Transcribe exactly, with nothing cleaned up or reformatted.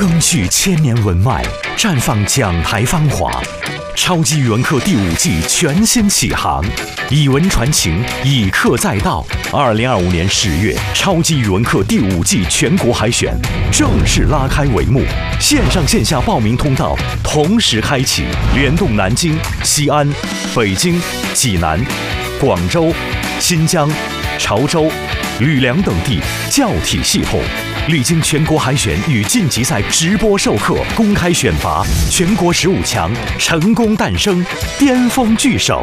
赓续千年文脉，绽放讲台芳华。超级语文课第五季全新启航，以文传情，以课载道。二零二五年十月，超级语文课第五季全国海选正式拉开帷幕，线上线下报名通道同时开启，联动南京、西安、北京、济南、广州、新疆、潮州、吕梁等地教体系统。历经全国海选与晋级赛直播授课、公开选拔，全国十五强成功诞生，巅峰聚首。